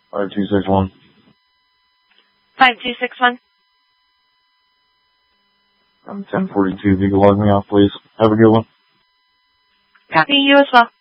5261. 5261. I'm 1042. If you could log me off, please. Have a good one. Copy. You as well.